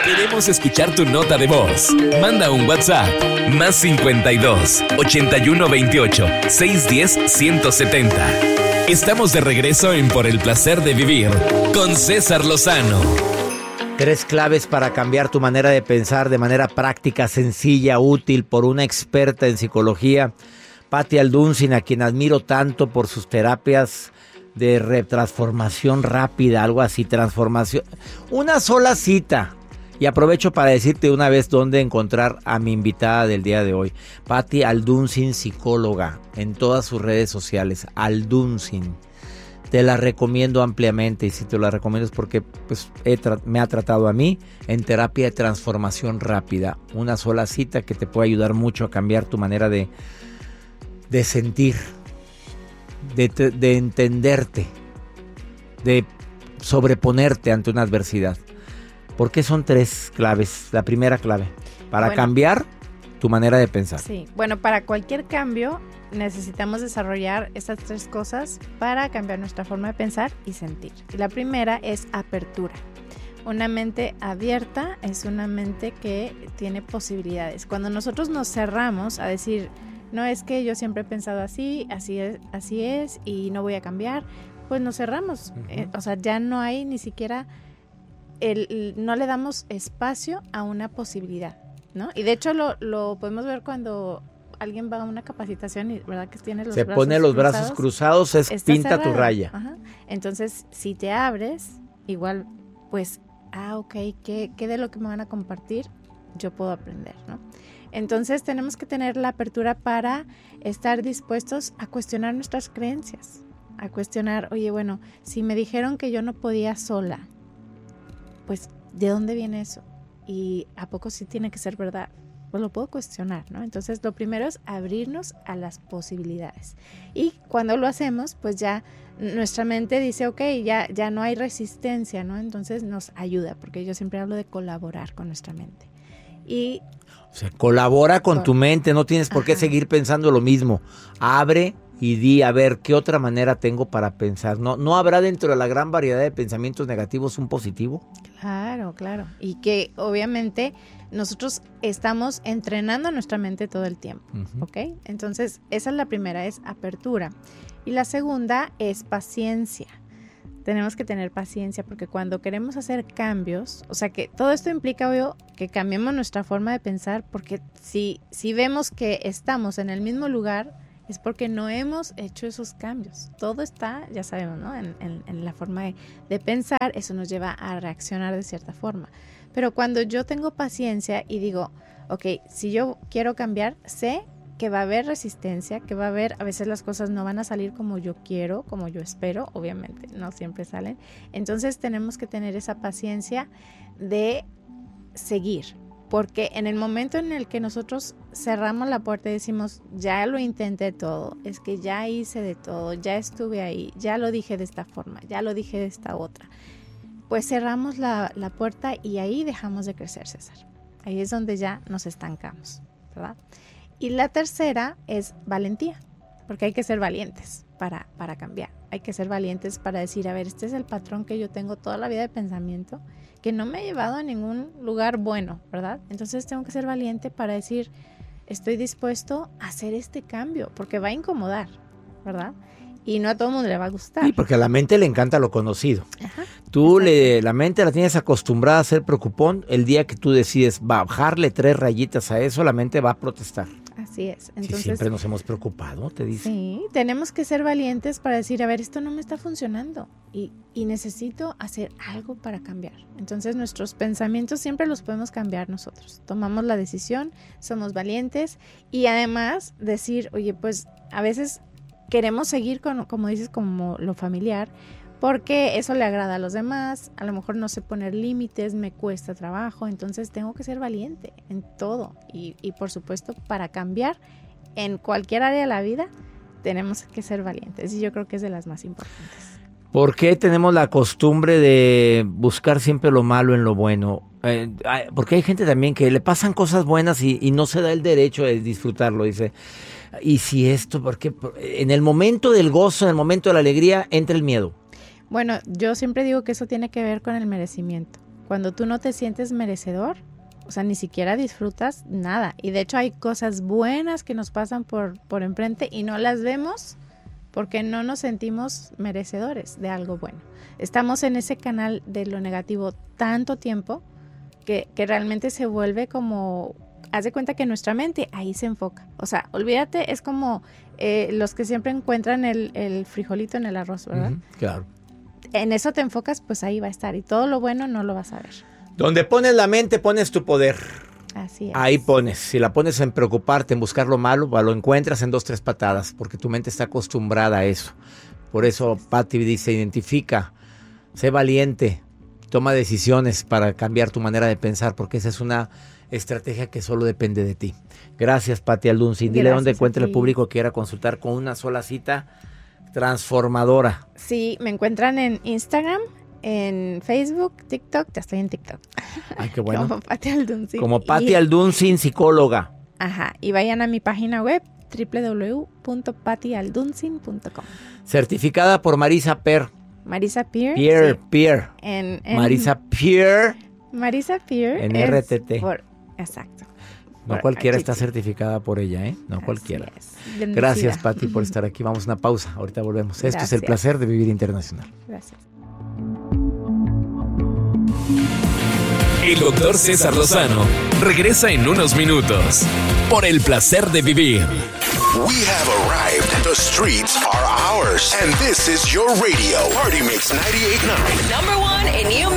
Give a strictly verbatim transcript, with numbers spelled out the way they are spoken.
Queremos escuchar tu nota de voz. Manda un WhatsApp. Más cincuenta y dos, ochenta y uno veintiocho, seiscientos diez, ciento setenta. Estamos de regreso en Por el Placer de Vivir con César Lozano. Tres claves para cambiar tu manera de pensar de manera práctica, sencilla, útil, por una experta en psicología, Patti Alduncin, a quien admiro tanto por sus terapias de retransformación rápida, algo así, transformación. Una sola cita. Y aprovecho para decirte una vez dónde encontrar a mi invitada del día de hoy. Patti Alduncin, psicóloga, en todas sus redes sociales. Alduncin. Te la recomiendo ampliamente, y si te la recomiendo es porque pues, he tra- me ha tratado a mí en terapia de transformación rápida. Una sola cita que te puede ayudar mucho a cambiar tu manera de, de sentir, de, de entenderte, de sobreponerte ante una adversidad. ¿Por qué son tres claves? La primera clave, para bueno, cambiar tu manera de pensar. Sí, bueno, para cualquier cambio necesitamos desarrollar estas tres cosas para cambiar nuestra forma de pensar y sentir. Y la primera es apertura. Una mente abierta es una mente que tiene posibilidades. Cuando nosotros nos cerramos a decir, no es que yo siempre he pensado así, así es, así es y no voy a cambiar, pues nos cerramos. Uh-huh. Eh, o sea, ya no hay ni siquiera... El, el, no le damos espacio a una posibilidad, ¿no? Y de hecho lo, lo podemos ver cuando alguien va a una capacitación y verdad que tiene los se brazos pone los cruzados, brazos cruzados, es pinta cerrado. Tu raya. Ajá. Entonces, si te abres, igual, pues, ah, ok, ¿qué, qué de lo que me van a compartir yo puedo aprender, ¿no? Entonces tenemos que tener la apertura para estar dispuestos a cuestionar nuestras creencias, a cuestionar, oye, bueno, si me dijeron que yo no podía sola, pues, ¿de dónde viene eso? ¿Y a poco sí tiene que ser verdad? Pues lo puedo cuestionar, ¿no? Entonces, lo primero es abrirnos a las posibilidades. Y cuando lo hacemos, pues ya nuestra mente dice, ok, ya, ya no hay resistencia, ¿no? Entonces nos ayuda, porque yo siempre hablo de colaborar con nuestra mente. Y... O sea, colabora con, con tu mente, no tienes por qué Ajá. seguir pensando lo mismo. Abre y di, a ver, ¿qué otra manera tengo para pensar? ¿No, no habrá dentro de la gran variedad de pensamientos negativos un positivo? Claro, claro. Y que obviamente nosotros estamos entrenando nuestra mente todo el tiempo, uh-huh. ¿ok? Entonces, esa es la primera, es apertura. Y la segunda es paciencia. Tenemos que tener paciencia porque cuando queremos hacer cambios, o sea que todo esto implica, obvio, que cambiemos nuestra forma de pensar, porque si, si vemos que estamos en el mismo lugar, es porque no hemos hecho esos cambios. Todo está, ya sabemos, ¿no? En, en, en la forma de, de pensar, eso nos lleva a reaccionar de cierta forma. Pero cuando yo tengo paciencia y digo, ok, si yo quiero cambiar, sé que va a haber resistencia, que va a haber, a veces las cosas no van a salir como yo quiero, como yo espero, obviamente, no siempre salen. Entonces tenemos que tener esa paciencia de seguir. Porque en el momento en el que nosotros cerramos la puerta y decimos, ya lo intenté todo, es que ya hice de todo, ya estuve ahí, ya lo dije de esta forma, ya lo dije de esta otra, pues cerramos la, la puerta y ahí dejamos de crecer, César. Ahí es donde ya nos estancamos, ¿verdad? Y la tercera es valentía, porque hay que ser valientes para, para cambiar. Hay que ser valientes para decir, a ver, este es el patrón que yo tengo toda la vida de pensamiento, que no me ha llevado a ningún lugar bueno, ¿verdad? Entonces tengo que ser valiente para decir, estoy dispuesto a hacer este cambio, porque va a incomodar, ¿verdad? Y no a todo el mundo le va a gustar. Sí, porque a la mente le encanta lo conocido. Ajá, tú, le, la mente la tienes acostumbrada a ser preocupón. El día que tú decides bajarle tres rayitas a eso, la mente va a protestar. Así es. Entonces, si siempre nos hemos preocupado, te dice. Sí, tenemos que ser valientes para decir, a ver, esto no me está funcionando y, y necesito hacer algo para cambiar. Entonces, nuestros pensamientos siempre los podemos cambiar nosotros. Tomamos la decisión, somos valientes y además decir, oye, pues a veces queremos seguir con, como dices, como lo familiar, porque eso le agrada a los demás, a lo mejor no sé poner límites, me cuesta trabajo, entonces tengo que ser valiente en todo y, y por supuesto para cambiar en cualquier área de la vida tenemos que ser valientes y yo creo que es de las más importantes. ¿Por qué tenemos la costumbre de buscar siempre lo malo en lo bueno? Eh, porque hay gente también que le pasan cosas buenas y, y no se da el derecho de disfrutarlo, dice. Y si esto, porque en el momento del gozo, en el momento de la alegría, entra el miedo. Bueno, yo siempre digo que eso tiene que ver con el merecimiento. Cuando tú no te sientes merecedor, o sea, ni siquiera disfrutas nada. Y de hecho hay cosas buenas que nos pasan por, por enfrente y no las vemos porque no nos sentimos merecedores de algo bueno. Estamos en ese canal de lo negativo tanto tiempo que, que realmente se vuelve como, haz de cuenta que nuestra mente ahí se enfoca. O sea, olvídate, es como eh, los que siempre encuentran el, el frijolito en el arroz, ¿verdad? Uh-huh, claro. En eso te enfocas, pues ahí va a estar. Y todo lo bueno no lo vas a ver. Donde pones la mente, pones tu poder. Así es. Ahí pones. Si la pones en preocuparte, en buscar lo malo, lo encuentras en dos, tres patadas, porque tu mente está acostumbrada a eso. Por eso Patti dice, identifica, sé valiente, toma decisiones para cambiar tu manera de pensar, porque esa es una estrategia que solo depende de ti. Gracias, Patti Alduncin. Dile dónde encuentra el público que quiera consultar con una sola cita transformadora. Sí, me encuentran en Instagram, en Facebook, TikTok, ya estoy en TikTok. Ay, qué bueno. Como Patti Alduncin. Como Patti Alduncin, psicóloga. Ajá, y vayan a mi página web, doble u doble u doble u punto patti alduncin punto com. Certificada por Marisa Per. Marisa Peer. Peer, sí. Peer. En, en, Marisa Peer. Marisa Peer. En R T T. Por, exacto. No por cualquiera R T T. está certificada por ella, ¿eh? No Así cualquiera. es. Bendecida. Gracias, Patti, por estar aquí. Vamos a una pausa. Ahorita volvemos. Esto Gracias. es El Placer de Vivir Internacional. Gracias. El doctor César Lozano regresa en unos minutos por El Placer de Vivir. We have arrived. The streets are ours. And this is your radio. Party Mix ninety-eight point nine. Number one in new